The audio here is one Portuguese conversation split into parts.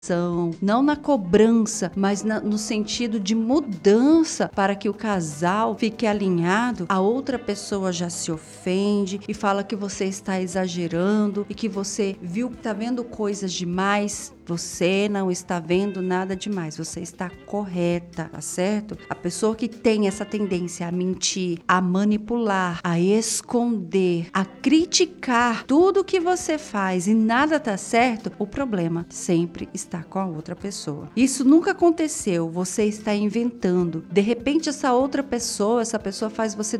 não na cobrança, mas no sentido de mudança para que o casal fique alinhado, a outra pessoa já se ofende e fala que você está exagerando e que você está vendo coisas demais. Você não está vendo nada demais, você está correta, tá certo? A pessoa que tem essa tendência a mentir, a manipular, a esconder, a criticar tudo que você faz e nada tá certo, o problema sempre está com a outra pessoa. Isso nunca aconteceu, você está inventando. De repente essa pessoa faz você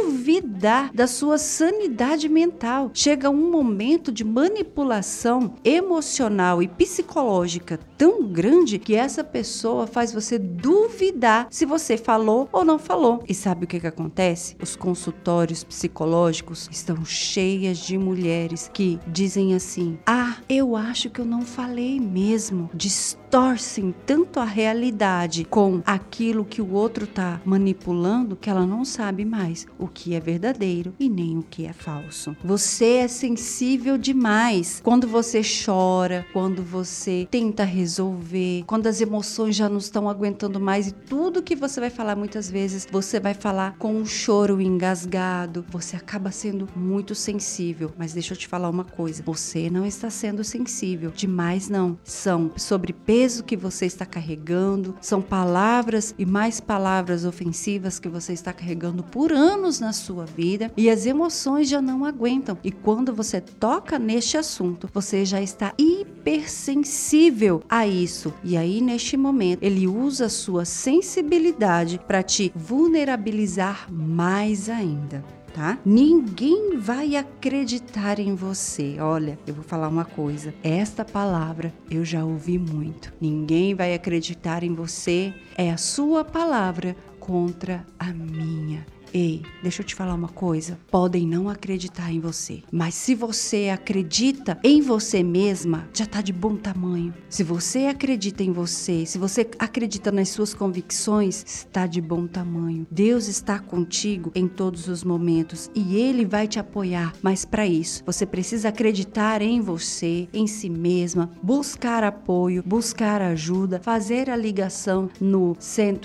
duvidar da sua sanidade mental. Chega um momento de manipulação emocional e psicológica tão grande que essa pessoa faz você duvidar se você falou ou não falou. E sabe o que acontece? Os consultórios psicológicos estão cheios de mulheres que dizem assim: eu acho que eu não falei mesmo. Distorcem tanto a realidade com aquilo que o outro tá manipulando que ela não sabe mais o que é verdadeiro e nem o que é falso. Você é sensível demais quando você chora, quando você tenta resolver, quando as emoções já não estão aguentando mais e tudo que você vai falar muitas vezes, você vai falar com um choro engasgado, você acaba sendo muito sensível. Mas deixa eu te falar uma coisa, você não está sendo sensível demais não, são sobre peso que você está carregando, são palavras e mais palavras ofensivas que você está carregando por anos na sua vida e as emoções já não aguentam. E quando você toca neste assunto, você já está hipersensível a isso. E aí, neste momento, ele usa a sua sensibilidade para te vulnerabilizar mais ainda. Tá? Ninguém vai acreditar em você. Olha, eu vou falar uma coisa. Esta palavra eu já ouvi muito. Ninguém vai acreditar em você. É a sua palavra contra a minha. Ei, deixa eu te falar uma coisa. Podem não acreditar em você, mas se você acredita em você mesma, já tá de bom tamanho. Se você acredita em você, se você acredita nas suas convicções, está de bom tamanho. Deus está contigo em todos os momentos e Ele vai te apoiar. Mas para isso, você precisa acreditar em você, em si mesma, buscar apoio, buscar ajuda, fazer a ligação no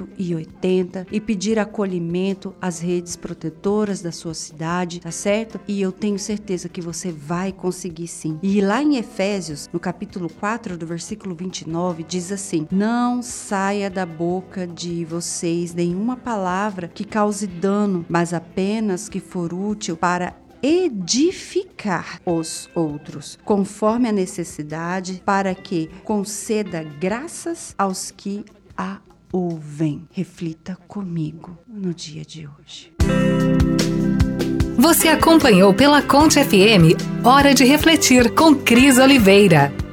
180 e pedir acolhimento às redes protetoras da sua cidade, tá certo? E eu tenho certeza que você vai conseguir sim. E lá em Efésios, no capítulo 4, do versículo 29, diz assim: não saia da boca de vocês nenhuma palavra que cause dano, mas apenas que for útil para edificar os outros, conforme a necessidade, para que conceda graças aos que a ouvem. Reflita comigo no dia de hoje. Você acompanhou pela Conte FM Hora de Refletir com Cris Oliveira.